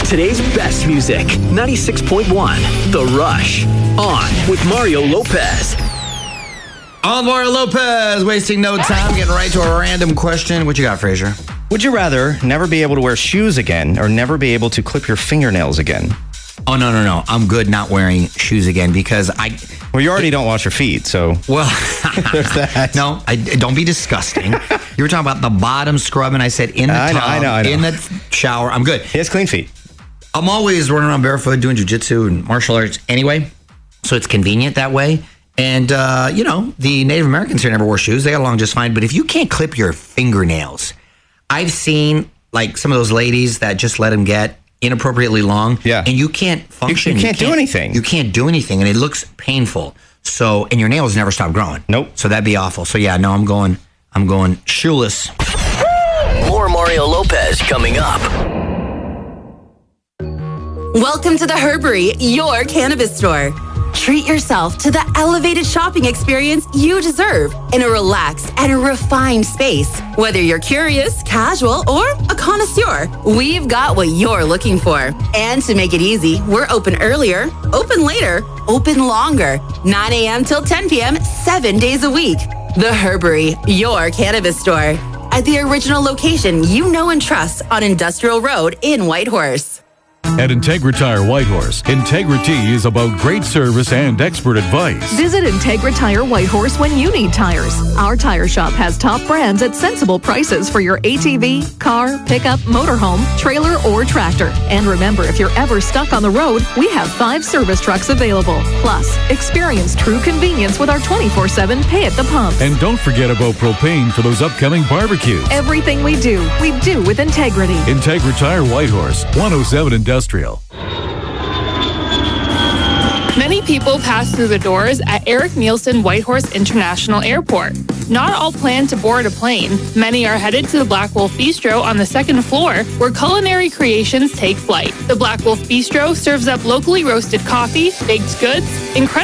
Today's best music, 96.1, The Rush. On with Mario Lopez. On Mario Lopez, wasting no time, getting right to a random question. What you got, Fraser? Would you rather never be able to wear shoes again or never be able to clip your fingernails again? Oh, no. I'm good not wearing shoes again because Well, you already don't wash your feet, so... Well, there's that. No, don't be disgusting. You were talking about the bottom scrub, and I said in the tub, I know. in the shower. I'm good. He has clean feet. I'm always running around barefoot doing jiu-jitsu and martial arts anyway, so it's convenient that way. And, the Native Americans here never wore shoes. They got along just fine. But if you can't clip your fingernails, I've seen, like, some of those ladies that just let them get inappropriately long. Yeah. And you can't function. You can't do anything. You can't do anything, and it looks painful. So, and your nails never stop growing. Nope. So that'd be awful. So, yeah, no, I'm going shoeless. More Mario Lopez coming up. Welcome to the Herbery, your cannabis store. Treat yourself to the elevated shopping experience you deserve in a relaxed and refined space. Whether you're curious, casual, or a connoisseur, we've got what you're looking for. And to make it easy, we're open earlier, open later, open longer, 9 a.m. till 10 p.m., 7 days a week. The Herbery, your cannabis store. At the original location you know and trust on Industrial Road in Whitehorse. At IntegraTire Whitehorse, integrity is about great service and expert advice. Visit IntegraTire Whitehorse when you need tires. Our tire shop has top brands at sensible prices for your ATV, car, pickup, motorhome, trailer, or tractor. And remember, if you're ever stuck on the road, we have 5 service trucks available. Plus, experience true convenience with our 24/7 pay at the pump. And don't forget about propane for those upcoming barbecues. Everything we do with integrity. IntegraTire Whitehorse, 107 Industrial. Many people pass through the doors at Eric Nielsen Whitehorse International Airport. Not all plan to board a plane. Many are headed to the Black Wolf Bistro on the 2nd floor, where culinary creations take flight. The Black Wolf Bistro serves up locally roasted coffee, baked goods, incredible